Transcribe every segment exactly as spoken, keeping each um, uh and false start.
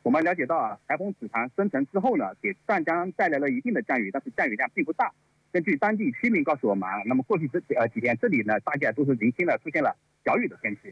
我们了解到啊，台风紫檀生成之后呢，给湛江带来了一定的降雨，但是降雨量并不大。根据当地居民告诉我们啊，那么过去这呃几天这里呢，大概都是零星的出现了小雨的天气。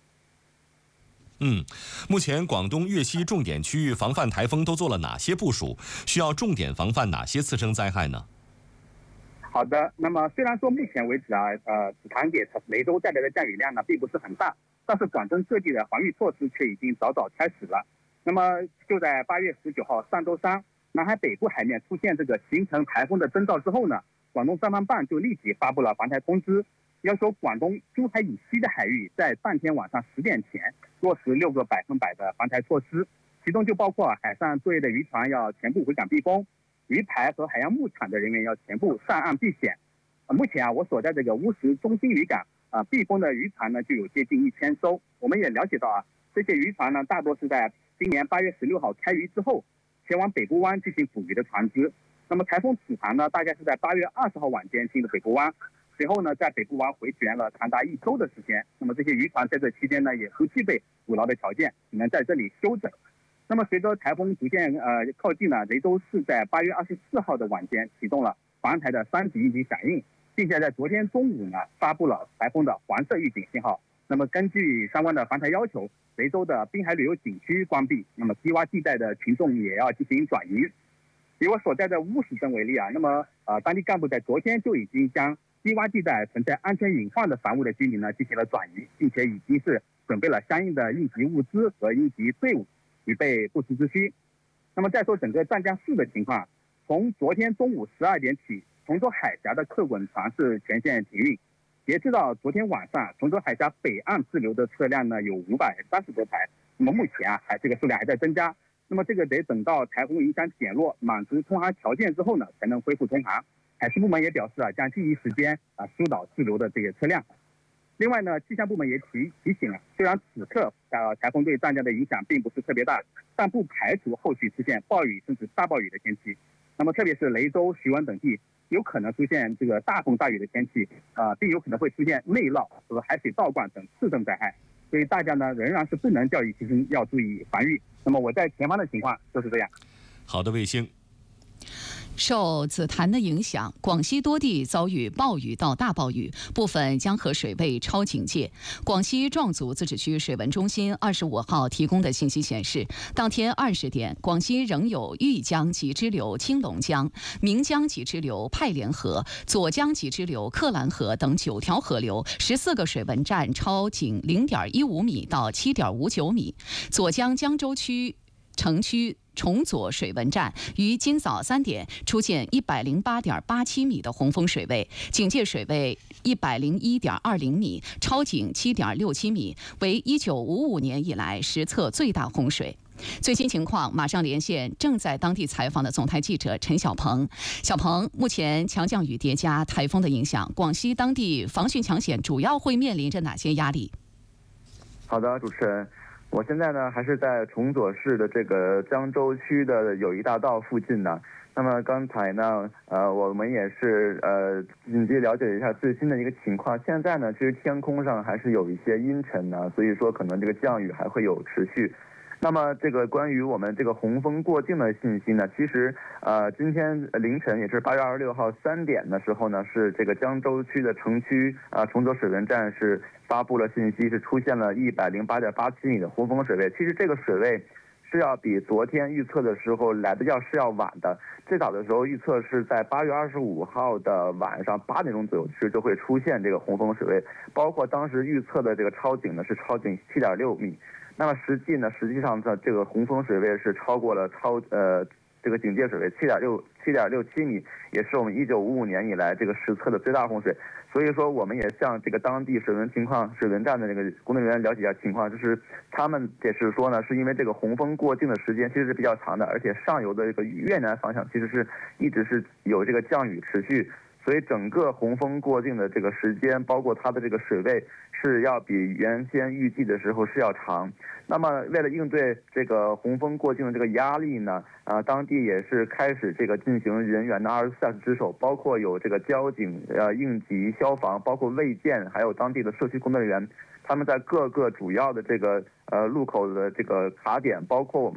嗯，目前广东粤西重点区域防范台风都做了哪些部署？需要重点防范哪些次生灾害呢？ 好的，那么虽然说目前为止啊，呃，紫檀给雷州带来的降雨量呢并不是很大，但是广东各地的防御措施却已经早早开始了。那么就在八月十九号上周三，南海北部海面出现这个形成台风的征兆之后呢，广东三防办就立即发布了防台通知，要求广东珠海以西的海域在当天晚上十点前落实六个百分百的防台措施，其中就包括海上作业的渔船要全部回港避风，渔排和海洋牧场的人员要全部上岸避险。呃、目前啊，我所在这个乌石中心渔港啊，避风的渔船呢就有接近一千艘。我们也了解到啊，这些渔船呢大多是在今年八月十六号开渔之后，前往北部湾进行捕鱼的船只。那么台风紫檀呢，大概是在八月二十号晚间进入北部湾，随后呢在北部湾回旋了长达一周的时间。那么这些渔船在这期间呢，也不具备捕捞的条件，只能在这里休整。那么随着台风逐渐呃靠近呢，雷州市在八月二十四号的晚间启动了防台的三级应急响应，并且在昨天中午呢发布了台风的黄色预警信号。那么根据相关的防台要求，雷州的滨海旅游景区关闭，那么低洼地带的群众也要进行转移。以我所在的乌石镇为例啊，那么呃当地干部在昨天就已经将低洼地带存在安全隐患的房屋的居民呢进行了转移，并且已经是准备了相应的应急物资和应急队伍，以备不时之需。那么再说整个湛江市的情况，从昨天中午十二点起，崇州海峡的客滚船是全线停运。截至到昨天晚上，崇州海峡北岸滞留的车辆呢有五百三十多台。那么目前啊，还这个数量还在增加。那么这个得等到台风影响减弱、满足通航条件之后呢，才能恢复通航。海事部门也表示啊，将第一时间啊疏导滞留的这个车辆。另外呢，气象部门也提提醒了，虽然此刻呃台风对湛江的影响并不是特别大，但不排除后续出现暴雨甚至大暴雨的天气。那么特别是雷州、徐闻等地，有可能出现这个大风大雨的天气啊、呃，并有可能会出现内涝和海水倒灌等次生灾害。所以大家呢仍然是不能掉以轻心，要注意防御。那么我在前方的情况就是这样。 好的，卫星。 受紫檀的影响，广西多地遭遇暴雨到大暴雨，部分江河水位超警戒。广西壮族自治区水文中心二十五号提供的信息显示，当天二十点，广西仍有豫江及支流青龙江、岷江及支流派莲河、左江及支流克兰河等九条河流，十四个水文站超警零点一五米到七点五九米。左江江州区城区崇左水文站于今早三点出现一百零八点八七米的洪峰水位，警戒水位一百零一点二零米，超警七点六七米，为一九五五年以来实测最大洪水。最新情况马上连线正在当地采访的总台记者陈小鹏。小鹏，目前强降雨叠加台风的影响，广西当地防汛抢险主要会面临着哪些压力？ 好的，主持人。我现在呢还是在崇左市的这个江州区的友谊大道附近呢。那么刚才呢，呃，我们也是呃紧急了解了一下最新的一个情况。现在呢，其实天空上还是有一些阴沉呢，所以说可能这个降雨还会有持续。那么这个关于我们这个洪峰过境的信息呢，其实呃今天凌晨也是八月二十六号三点的时候呢，是这个江州区的城区啊崇左水文站是发布了信息，是出现了一百零八点八七米的洪峰水位。其实这个水位是要比昨天预测的时候来的要是要晚的。最早的时候预测是在八月二十五号的晚上八点钟左右，其实就会出现这个洪峰水位，包括当时预测的这个超警呢是超警七点六米。那么实际呢，实际上的这个洪峰水位是超过了超呃这个警戒水位七点六七点六七米，也是我们一九五五年以来这个实测的最大洪水。所以说，我们也向这个当地水文情况水文站的这个工作人员了解一下情况，就是他们解释说呢，是因为这个洪峰过境的时间其实是比较长的，而且上游的这个越南方向其实是一直是有这个降雨持续。所以整个洪峰过境的这个时间，包括它的这个水位，是要比原先预计的时候是要长。那么为了应对这个洪峰过境的这个压力呢，啊，当地也是开始这个进行人员的二十四小时值守，包括有这个交警、呃应急、消防，包括卫健，还有当地的社区工作人员，他们在各个主要的这个呃路口的这个卡点，包括我们